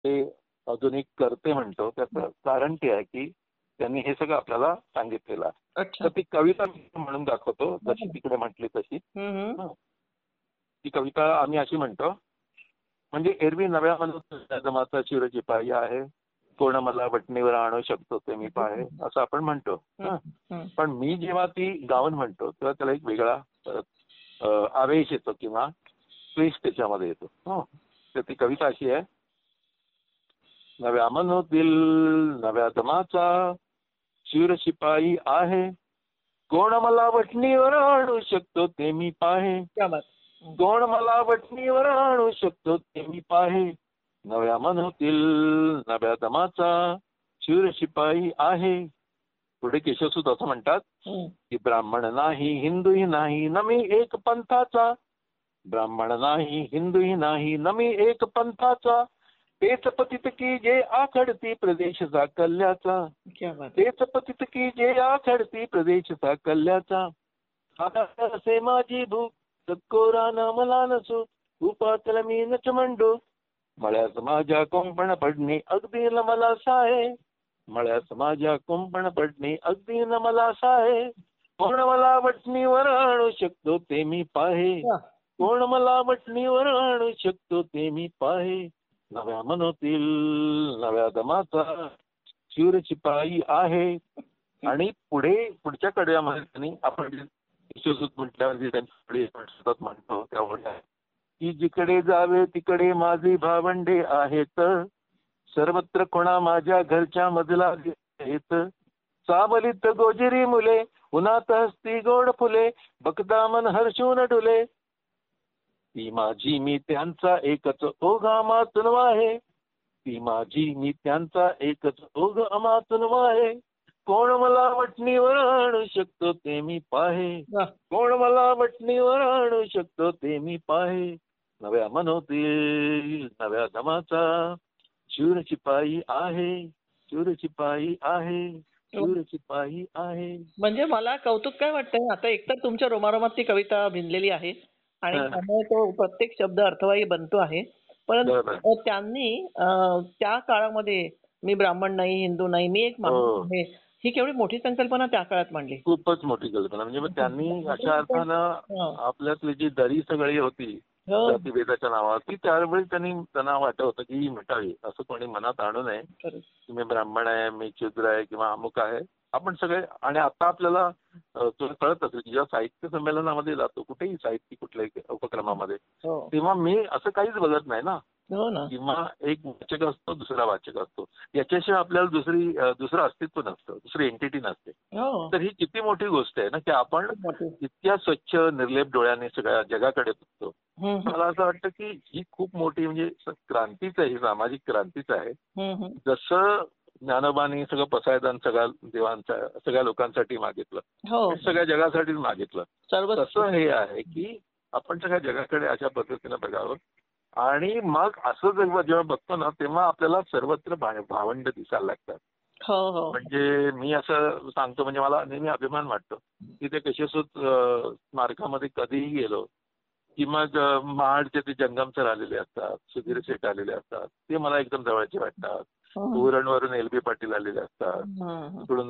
ते अजून एक करते म्हणतो त्याचं कारण ते आहे की त्यांनी हे सगळं आपल्याला सांगितलेलं आहे. अच्छा. तर ती कविता मी म्हणून दाखवतो जशी बरं. तिकडे म्हटली तशी. हं, हं. हं. ती कविता आम्ही अशी म्हणतो, म्हणजे एरवी नव्या मनात जमाचा चिरचिपाई आहे, कोण मला वटणीवर आणू शकतो ते मी पाहे, असं आपण म्हणतो. हं, हं. हं. पण मी जेव्हा ती गाऊन म्हणतो तेव्हा त्याला एक वेगळा आवेश येतो किंवा ट्विस्ट त्याच्यामध्ये येतो. हं. तर ती कविता अशी आहे, नव्या मनोतील नव्या दमाचा शूर शिपाई आहे, कोण मला वटणीवर आणू शकतो ते मी पाहे, क्या बात. हं. कोण मला वटणीवर आणू शकतो ते मी पाहे, नव्या मनोतील नव्या दमाचा शूर शिपाई आहे. पुढे केशवसूत असं म्हणतात हं. की ब्राह्मण नाही हिंदूही नाही न मी एक पंथाचा, ब्राह्मण नाही हिंदूही नाही न मी एक पंथाचा, तेच पतित की जे आखडती प्रदेश कल्याचा, क्या बात. तेच पतित की जे आखडती प्रदेश कल्याचा, असे माझी भूक सत्कोरा न मला नसो, उपातल मी नच मंडो, मळ्यास माझ्या कोंपण पडणे अगदी न मला साहे, मळ्यास माझ्या कोंपण पडणे अगदी न मला साहे, कोण मला वटणीवर आणू शकतो ते मी पाहे, वाह! कोण मला वटणीवर आणू शकतो ते मी पाहे, नव्या मनोतील नव्या दमाचा शूर शिपाई आहे. आणि पुढच्या कडव्यामध्ये त्यांनी आपण विश्वसूत म्हटल्यावर जे त्यांची सतत म्हणतो त्यामुळे की जिकडे जावे तिकडे माझी भावंडे आहेत, सर्वत्र कोणा माझ्या घरच्या मजला आहेत, सावलीत गोजिरी मुले उन्हात हसती गोड फुले, बघता मन हर्षून डुले, ती माझी मी त्यांचा एकच ओघ अमातून वाहे, ती माझी मी त्यांचा एकच ओघ अमातून वाहे, कोण मला वटणीवर आणू शकतो ते मी पाहे, वाह! कोण मला वटणीवर आणू शकतो ते मी पाहे, नव्या मनोतील नव्या दमाचा शूर शिपाई आहे, शूर शिपाई आहे, शूर शिपाई आहे. म्हणजे मला कौतुक काय वाटतंय, आता एकतर तुमच्या रोमारोमात ती कविता भिनलेली आहे आणि हं, त्यामुळे तो प्रत्येक शब्द अर्थवाही बनतो आहे. पण बरोबर. त्यांनी त्या काळामध्ये मी ब्राह्मण नाही, हिंदू नाही, मी एक माणूस हो, आहे, ही केवढी मोठी संकल्पना त्या काळात मांडली. खूपच मोठी कल्पना. म्हणजे मग त्यांनी अशा अर्थानं हं. आपल्यातली जी दरी सगळी होती हो. जातीभेदाच्या नावावर, ती त्यावेळी त्यांना वाटत होतं की ही मिटावी. असं कोणी मनात आणू नये. खरंच. तुम्ही ब्राह्मण आहे, मी शूद्र आहे किंवा अमुक आहे. आपण सगळे आणि आता आपल्याला तुला कळत असेल की जेव्हा साहित्य संमेलनामध्ये जातो, कुठेही साहित्यिक कुठल्याही उपक्रमामध्ये, हो. तेव्हा मी असं काहीच बघत नाही ना. हो ना. किंवा एक वाचक असतो, दुसरा वाचक असतो. याच्याशिवाय आपल्याला दुसरं अस्तित्व नसतं, दुसरी एंटिटी नसते. हो. तर ही किती मोठी गोष्ट आहे ना की आपण खूप मोठी. इतक्या स्वच्छ निर्लेप डोळ्याने सगळ्या जगाकडे बघतो. हं, हं. मला असं वाटतं की ही खूप मोठी म्हणजे क्रांतीच आहे, ही सामाजिक क्रांतीच आहे. हं, हं. जसं ज्ञानोबांनी सगळं पसायदान सगळ्या देवांचा सगळ्या लोकांसाठी मागितलं, हो. हे सगळ्या जगासाठीच मागितलं. सर्व. तसं हे आहे की आपण सगळ्या जगाकडे अशा पद्धतीनं बघावं. आणि मग असं जेव्हा बघतो ना तेव्हा आपल्याला सर्वत्र भावंड दिसायला लागतात. हो, हो. म्हणजे मी असं सांगतो, म्हणजे मला नेहमी अभिमान वाटतो की ते केशवसूत स्मारकामध्ये कधीही गेलो की मग महाडचे ते जंगम सर आलेले असतात, सुधीर शेठ आलेले असतात, ते मला एकदम जवळचे वाटतात. हं. उरणवरून एल बी पाटील आलेले असतात. हं, हं. इकडून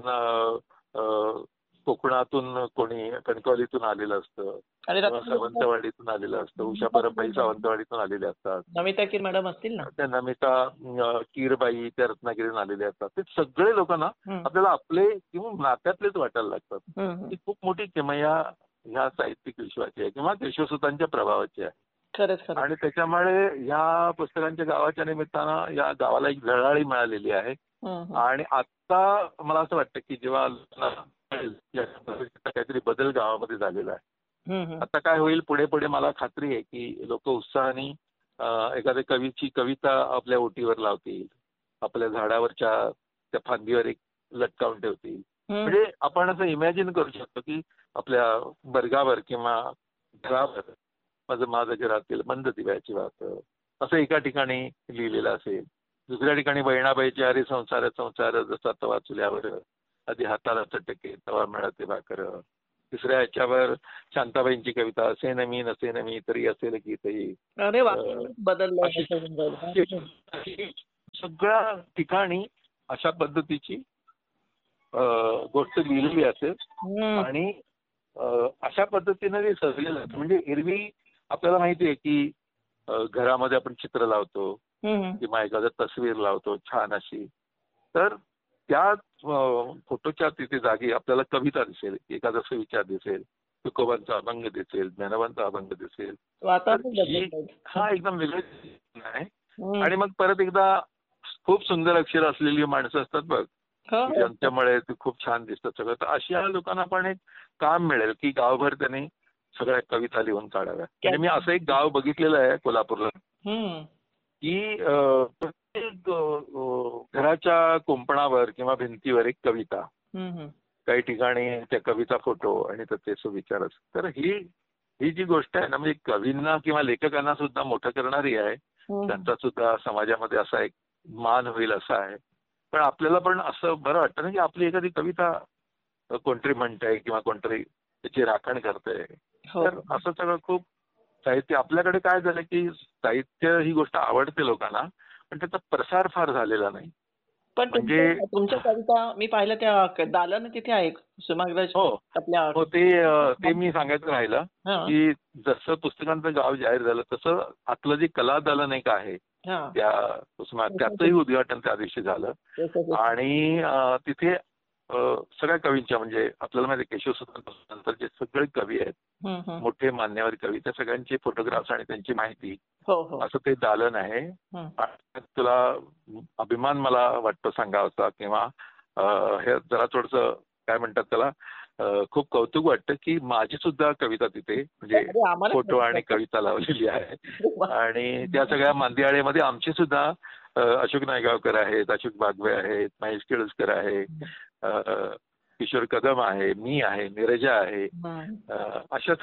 कोकणातून कोणी कणकवलीतून आलेलं असतं आणि किंवा सावंतवाडीतून आलेलं असतं. उषा परबाई सावंतवाडीतून आलेले असतात. नमिता कीर मॅडम असतील ना? त्या नमिता कीरबाई त्या रत्नागिरीतून आलेले असतात. ते सगळे लोक ना हं. आपल्याला आपले किंवा नात्यातलेच वाटायला लागतात. हं, हं. ही खूप मोठी किमया ह्या साहित्यिक विश्वाची आहे किंवा केशवसुतांच्या प्रभावाची आहे. खरंच, खरंच. आणि त्याच्यामुळे ह्या पुस्तकांच्या गावाच्या निमित्तानं या गावाला एक झळाळी मिळालेली आहे. हं, हं. आणि आता मला असं वाटतं की जेव्हा काहीतरी बदल गावामध्ये झालेला आहे. हं, हं. आता काय होईल पुढे पुढे मला खात्री आहे की लोक उत्साहाने एखाद्या कवीची कविता आपल्या ओटीवर लावतील, आपल्या झाडावरच्या त्या फांदीवर एक लटकावून ठेवतील. हं. म्हणजे आपण असं इमॅजिन करू शकतो की आपल्या बर्गावर किंवा घरावर माझं माझं घरातील मंद दिव्याची वात असं एका ठिकाणी लिहिलेलं असेल. दुसऱ्या ठिकाणी बहिणाबाईची हरी संसार संसार जसा तवा चुल्यावर आधी हाताला चटके तवा मिळते भाकर. तिसऱ्या ह्याच्यावर शांताबाईंची कविता असे न मी नसे न मी तरी असेल गीतही. अरे वाह! अ, बदललंय अशी असं होऊन जाईल. अशी सगळ्या ठिकाणी अशा पद्धतीची गोष्ट लिहिलेली असेल हम्म. आणि अशा पद्धतीने ते सजलेलं असतं. म्हणजे एरवी आपल्याला माहिती आहे की घरामध्ये आपण चित्र लावतो हम्म. किंवा एखादं तस्वीर लावतो छान अशी, तर त्या फोटोच्या तिथे जागी आपल्याला कविता दिसेल, एखादा विचार दिसेल, तुकोबांचा अभंग दिसेल, ज्ञानोबांचा अभंग दिसेल. तर वातावरण ही बदलत हा एकदम वेगळं आहे. हम्म. आणि मग परत एकदा खूप सुंदर अक्षर असलेली माणसं असतात बघ, हो, की हो. ज्यांच्यामुळे ते खूप छान दिसतात सगळं. तर अशा लोकांना पण एक काम मिळेल की गावभर त्यांनी सगळ्या कविता लिहून काढाव्या. म्हणजे मी असं एक गाव बघितलेलं आहे कोल्हापूरला, हम्म. की प्रत्येक घराच्या कुंपणावर किंवा भिंतीवर एक कविता, हम्म. काही ठिकाणी त्या कविता फोटो आणि त्याचे सुविचार असतात. तर ही ही जी गोष्ट आहे ना, म्हणजे कवींना किंवा लेखकांना सुद्धा मोठं करणारी आहे. हम्म. त्यांचा सुद्धा समाजामध्ये असा एक मान होईल असा आहे. पण आपल्याला पण असं बरं वाटतं ना की आपली एखादी कविता कोणतरी म्हणतंय किंवा कोणतरी त्याची राखण करतंय. हो. तर असं सगळं खूप साहित्य आपल्याकडे काय झालं की साहित्य ही गोष्ट आवडते लोकांना, पण त्याचा प्रसार फार झालेला नाही. पण म्हणजे तुमच्या कविता मी पाहिलं त्या दालन तिथे आहे कुसुमाग्रज हो. आपल्या हो, ते मी सांगायचं राहिलं, हा. की जसं पुस्तकांचं गाव जाहीर झालं तसं आतलं जे कला दालन एक आहे हा. त्या त्याचंही उद्घाटन त्या दिवशी झालं. आणि तिथे सगळ्या कवींच्या, म्हणजे आपल्याला माहिती आहे केशवसुतांपासून नंतर जे सगळे कवी आहेत, हम्म, हम्म. मोठे मान्यवर कवी, त्या सगळ्यांचे फोटोग्राफ्स आणि त्यांची माहिती हो, हो. असं ते दालन आहे. हम्म. आणि तुला अभिमान मला वाटतो सांगावाचा, किंवा हे जरा थोडंसं काय म्हणतात त्याला, खूप कौतुक वाटतं की माझी सुद्धा कविता तिथे म्हणजे अरे, आम्हाला फोटो आणि कविता लावलेली आहे. आणि त्या सगळ्या मांदियाळेमध्ये आमची सुद्धा अशोक नायगावकर आहेत, अशोक बागवे आहेत, महेश केळुसकर आहे, किशोर कदम आहे, मी आहे, नीरजा आहे. अशा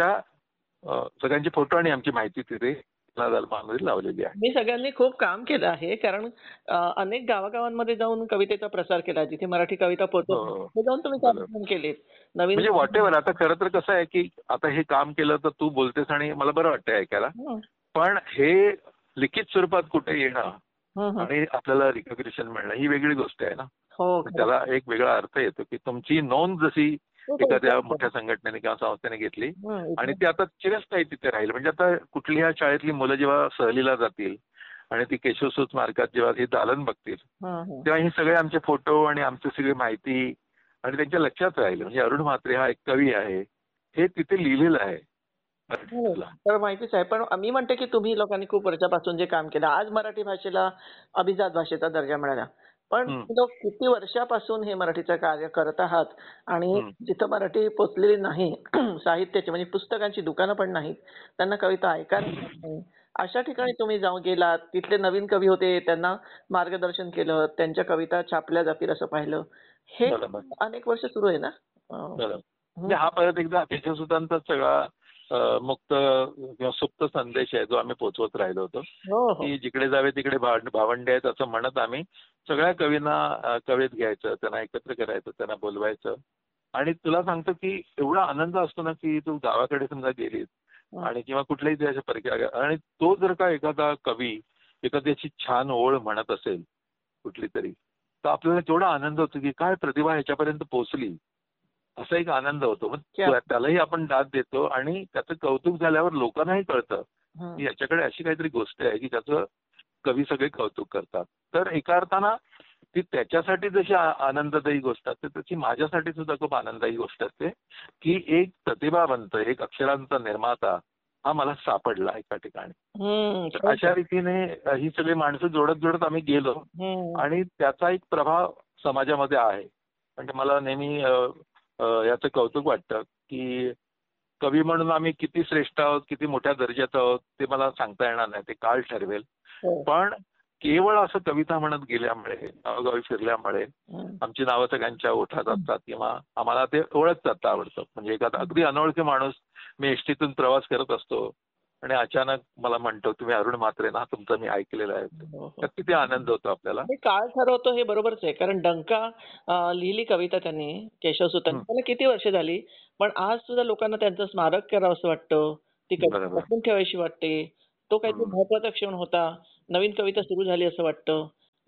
सगळ्यांचे फोटो आणि आमची माहिती तिथे मध्ये लावलेली आहे. मी सगळ्यांनी खूप काम केलं आहे कारण अनेक गावागावांमध्ये जाऊन कवितेचा प्रसार केला जिथे मराठी कविता पोहोचत हो, नाही. हो. तिथे जाऊन तुम्ही बरोबर. कार्यक्रम केलेत. नवीन म्हणजे व्हॉटेव्हर, आता खरं तर कसं आहे की आता हे काम केलं तर तू बोलतेस आणि मला बरं वाटतंय ऐकायला. हं, पण हे लिखित स्वरूपात कुठे येणं हं, हं. आणि आपल्याला रिकॉग्निशन मिळणं ही वेगळी गोष्ट आहे ना. हो, तर खरं. त्याला एक वेगळा अर्थ येतो की तुमची नोंद जशी हो, हो, एखाद्या हो. मोठ्या संघटनेने किंवा संस्थेने घेतली हं, आणि इथे. ती आता चिरस्थायी तिथे राहील. म्हणजे आता कुठल्या शाळेतली मुलं जेव्हा सहलीला जातील आणि ती केशवसूत स्मारकात जेव्हा हे दालन बघतील, हं, हं. तेव्हा हे सगळे आमचे फोटो आणि आमची सगळी माहिती आणि त्यांच्या लक्षात राहील. म्हणजे अरुण म्हात्रे हा एक कवी आहे, हे तिथे लिहिलेलं आहे. हो, तर माहितीच आहे. पण मी म्हणते की तुम्ही लोकांनी खूप वर्षापासून जे काम केलं, आज मराठी भाषेला अभिजात भाषेचा दर्जा मिळाला. पण हं, तुम्ही लोक किती वर्षापासून हे मराठीचं कार्य करत आहात आणि हं. जिथं मराठी पोचलेली नाही साहित्याची म्हणजे पुस्तकांची दुकानं पण नाहीत, त्यांना कविता ऐकायला मिळत नाही. अशा ठिकाणी तुम्ही जाऊन गेलात, तिथले नवीन कवी होते, त्यांना मार्गदर्शन केलं, त्यांच्या कविता छापल्या जातील असं पाहिलं. हे बरोबर. अनेक वर्ष सुरू आहे ना? बरोबर. हं. म्हणजे हा परत एकदा केशवसुतांचा सगळा मुक्त किंवा सुप्त संदेश आहे जो आम्ही पोहोचवत राहिलो होतो, हो, हो. की जिकडे जावे तिकडे भावंडे आहेत असं म्हणत आम्ही सगळ्या कवींना कवेत घ्यायचं, त्यांना एकत्र करायचं, त्यांना बोलवायचं. आणि तुला सांगतो की एवढा आनंद असतो ना की तू गावाकडे समजा गेलीस हं. आणि किंवा कुठल्याही देशाच्या परकीय आणि तो जर का एखादा कवी एखादी अशी छान ओळ म्हणत असेल कुठली तरी, तर आपल्याला केवढा आनंद होतो की काय प्रतिभा ह्याच्यापर्यंत पोहोचली, असा एक आनंद होतो. मग क्या त्यालाही आपण दाद देतो आणि त्याचं कौतुक झाल्यावर लोकांनाही कळतं हं. की याच्याकडे अशी काहीतरी गोष्ट आहे की त्याचं कवी सगळे कौतुक करतात. तर एका अर्थानं ती त्याच्यासाठी जशी आनंददायी गोष्ट असते तशी माझ्यासाठी सुद्धा खूप आनंददायी गोष्ट असते की एक प्रतिभावंत, एक अक्षरांचा निर्माता हा मला सापडला एका ठिकाणी. हं. तर अशा रीतीने ही सगळी माणसं जोडत जोडत आम्ही गेलो हं. आणि त्याचा एक प्रभाव समाजामध्ये आहे. म्हणजे मला नेहमी याचं कौतुक वाटतं की कवी म्हणून आम्ही किती श्रेष्ठ आहोत, किती मोठ्या दर्जाचं आहोत ते मला सांगता येणार नाही, ते काळ ठरवेल. हो. पण केवळ असं कविता म्हणत गेल्यामुळे, गावोगावी फिरल्यामुळे हं. आमची नावं सगळ्यांच्या ओठात असतात किंवा आम्हाला ते ओळखतात आवडतं. म्हणजे एखादा अगदी अनोळखी माणूस मी एसटीतून प्रवास करत असतो आणि अचानक मला म्हणतो, तुम्ही अरुण म्हात्रे ना, तुमचं मी ऐकलेलं आहे. हो, हो. तर किती आनंद होतो आपल्याला. हे काळ ठरवतो हे बरोबरच आहे. कारण डंका लिहिली कविता त्यांनी केशवसुतांनी. हं, त्याला किती वर्ष झाली. पण आज सुद्धा लोकांना त्यांचं स्मारक करावंसं वाटतं. ती कविता बरोबर. जपून ठेवावीशी वाटते. तो काहीतरी हं, महत्त्वाचा क्षण होता. नवीन कविता सुरू झाली असं वाटतं.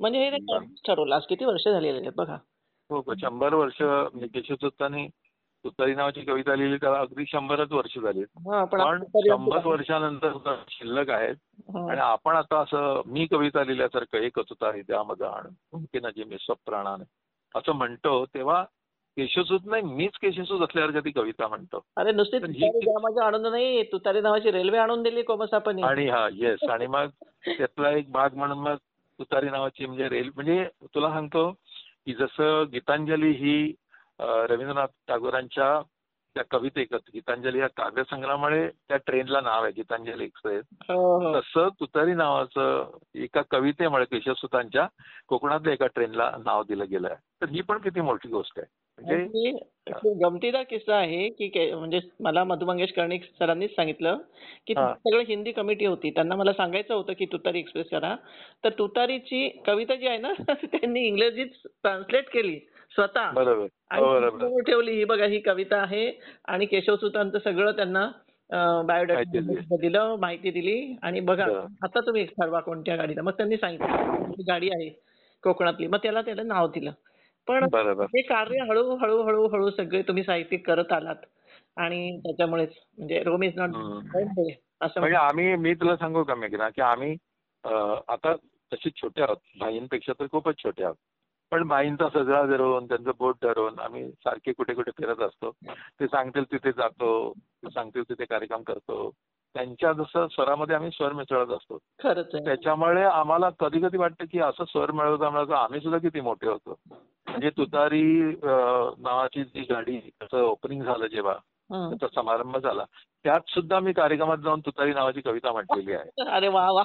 म्हणजे हे नाही ठरवलं. आज किती वर्ष झालेली आहेत बघा. हो 100 वर्ष म्हणजे केशवदत्तांनी तुतारी नावाची कविता लिहिली त्याला अगदी 100च वर्ष झाली. हा पण पण 100 वर्षानंतर सुद्धा शिल्लक आहेत. आणि आपण आता असं मी कविता लिहिल्यासारखं एक तुतारी द्या मज आण मुमकिन जे मी स्वप्राणाने असं म्हणतो तेव्हा केशवसूत नाही मीच केशवसूत असल्यावर ती कविता म्हणतो. अरे नुसती माझा आनंद नाही, तुतारी नावाची रेल्वे आणून दिली कोमसापनी. आणि हा येस आणि मग त्यातला एक भाग म्हणून मग तुतारी नावाची म्हणजे म्हणजे तुला सांगतो की जसं गीतांजली ही रवींद्रनाथ टागोरांच्या त्या कवितेत गीतांजली या काव्यसंग्रहामुळे त्या ट्रेनला नाव आहे गीतांजली एक्सप्रेस. तसं तुतारी नावाचं एका कवितेमुळे केशवसुतांच्या कोकणातल्या एका ट्रेनला नाव दिलं गेलं आहे. तर ही पण किती मोठी गोष्ट आहे. म्हणजे गमतीदार किस्सा आहे की म्हणजे मला मधु मंगेश कर्णिक सरांनीच सांगितलं की सगळं हिंदी कमिटी होती, त्यांना मला सांगायचं होतं की तुतारी एक्सप्रेस करा. तर तुतारीची कविता जी आहे ना त्यांनी इंग्रजीत ट्रान्सलेट केली स्वतः. बरोबर आणि ठेवली ही बघा ही कविता आहे आणि केशवसुतांचं सगळं त्यांना बायोडाटा दिलं, माहिती दिली आणि बघा आता तुम्ही ठरवा कोणत्या गाडीला. मग त्यांनी सांगितलं गाडी आहे कोकणातली, मग त्याला नाव दिलं. पण हे कार्य हळूहळू हळूहळू सगळे तुम्ही साहित्यिक करत आलात आणि त्याच्यामुळेच म्हणजे रोम इज नॉट असं म्हणजे मी तुला सांगू का मेघना की आम्ही आता तशी छोटे आहोत भाईंपेक्षा तर खूपच छोटे आहोत. पण भाईंचा सजरा धरून त्यांचं बोट धरून आम्ही सारखे कुठे कुठे फिरत असतो. ते सांगतील तिथे जातो, ते सांगतील तिथे कार्यक्रम करतो. त्यांच्या जसं स्वरामध्ये आम्ही स्वर मिसळत असतो. खरंच त्याच्यामुळे आम्हाला कधी कधी वाटतं की असं स्वर मिळवता आम्ही सुद्धा किती मोठे होतो. म्हणजे तुतारी नावाची जी गाडी त्याचं ओपनिंग झालं जेव्हा त्याचा समारंभ झाला त्यात सुद्धा मी कार्यक्रमात जाऊन तुतारी नावाची कविता म्हटलेली आहे. अरे वा वा.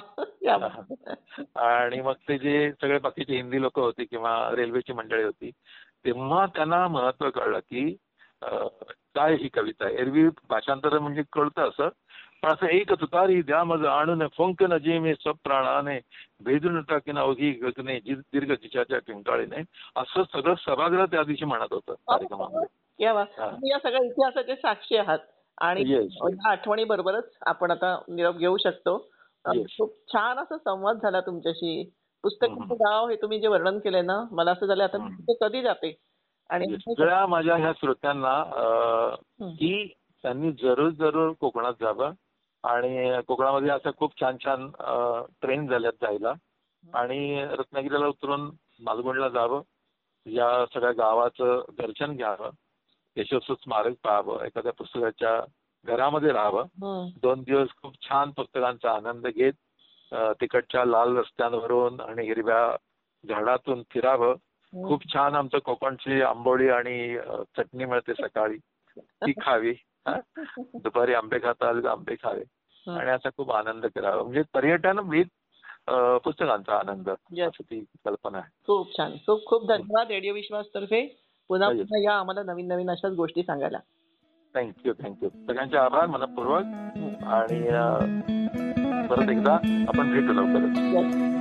आणि मग ते जे सगळे बाकीचे हिंदी लोक होती किंवा रेल्वेची मंडळी होती तेव्हा त्यांना महत्व कळलं की काय ही कविता आहे. एरवी भाषांतर म्हणजे कळतं असं पण असं एक तुतारी द्या मज आणून फोंकन जे मी स्वप्राणाने भेदून टाकीन अवघी गगने दीर्घ जिच्याच्या किंकाळीने असं सगळं सभागृह त्या दिवशी म्हणत होतं कार्यक्रमामध्ये. या सगळ्या इतिहासाचे साक्षी आहात आणि या आठवणी बरोबरच आपण आता निरोप घेऊ शकतो. खूप छान असा संवाद झाला तुमच्याशी. पुस्तकाचं गाव हे तुम्ही जे वर्णन केलंय ना मला असं झालं आता मी कधी जाते. आणि सगळ्या माझ्या ह्या श्रोत्यांना की त्यांनी जरूर कोकणात जावं आणि कोकणामध्ये असं खूप छान छान ट्रेन झाल्यात जायला आणि रत्नागिरीला उतरून मालवणला जावं, या सगळ्या गावाचं दर्शन घ्यावं, केशवसूत स्मारक पाहावं, एखाद्या पुस्तकाच्या घरामध्ये राहावं, 2 दिवस खूप छान पुस्तकांचा आनंद घेत तिकडच्या लाल रस्त्यांवरून आणि हिरव्या झाडातून फिरावं. खूप छान आमचं कोकणची आंबोळी आणि चटणी मिळते सकाळी ती खावी, दुपारी आंबे खाता आले तर आंबे खावे आणि असा खूप आनंद करावा. म्हणजे पर्यटन विथ पुस्तकांचा आनंद अशी ती कल्पना आहे. खूप छान. खूप खूप धन्यवाद रेडिओ विश्वास तर्फे. पुन्हा या आम्हाला नवीन नवीन अशाच गोष्टी सांगायला. थँक्यू. सगळ्यांचे आभार मनपूर्वक आणि परत एकदा आपण भेटू लवकरच.